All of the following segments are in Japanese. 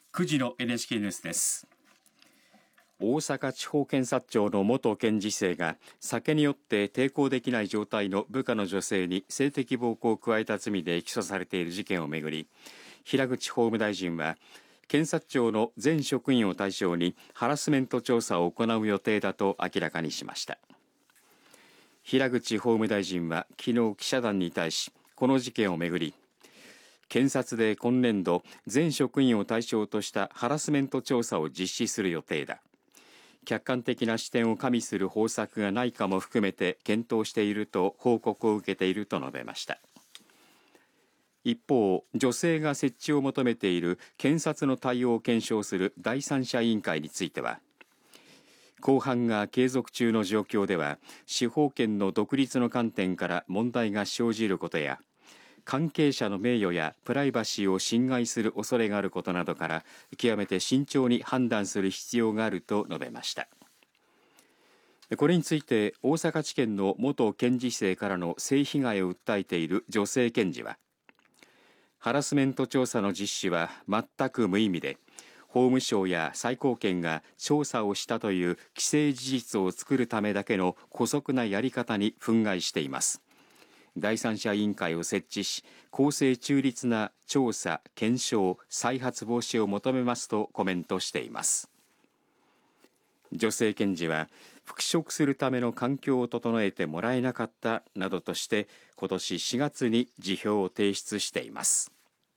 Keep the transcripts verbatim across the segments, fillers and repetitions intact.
くじの エヌエイチケー ニュースです。 大阪地方検察庁の元検事正が酒によって抵抗できない状態の部下の女性に性的暴行を加えた罪で起訴されている事件をめぐり、平口法務大臣は検察庁の全職員を対象にハラスメント調査を行う予定だと明らかにしました。平口法務大臣は昨日記者団に対し、この事件をめぐり、検察で今年度全職員を対象としたハラスメント調査を実施する予定だ。客観的な視点を加味する方策がないかも含めて検討していると報告を受けていると述べました。一方、女性が設置を求めている検察の対応を検証する第三者委員会については、公判が継続中の状況では司法権の独立の観点から問題が生じることや、関係者の名誉やプライバシーを侵害する恐れがあることなどから極めて慎重に判断する必要があると述べました。これについて大阪地検の元検事正からの性被害を訴えている女性検事は、ハラスメント調査の実施は全く無意味で、法務省や最高検が調査をしたという既成事実を作るためだけの姑息なやり方に憤慨しています。第三者委員会を設置し、公正中立な調査・検証・再発防止を求めますとコメントしています。女性検事は、復職するための環境を整えてもらえなかったなどとして、今年しがつに辞表を提出しています。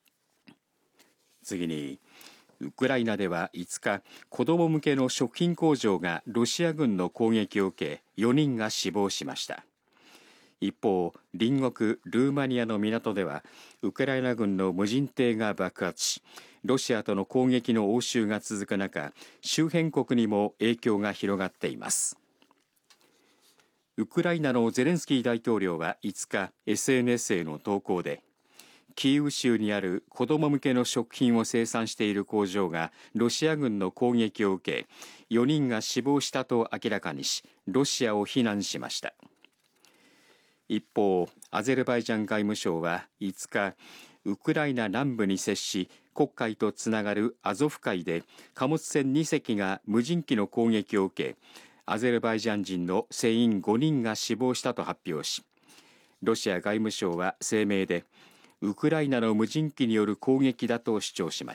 次に、ウクライナではいつか、子ども向けの食品工場がロシア軍の攻撃を受け、よにんが死亡しました。一方、隣国ルーマニアの港ではウクライナ軍の無人艇が爆発し、ロシアとの攻撃の応酬が続く中、周辺国にも影響が広がっています。ウクライナのゼレンスキー大統領はいつか エスエヌエス への投稿で、キーウ州にある子ども向けの食品を生産している工場がロシア軍の攻撃を受け、よにんが死亡したと明らかにし、ロシアを非難しました。一方、アゼルバイジャン外務省はいつか、ウクライナ南部に接し、黒海とつながるアゾフ海で貨物船にせきが無人機の攻撃を受け、アゼルバイジャン人の船員ごにんが死亡したと発表し、ロシア外務省は声明で、ウクライナの無人機による攻撃だと主張しました。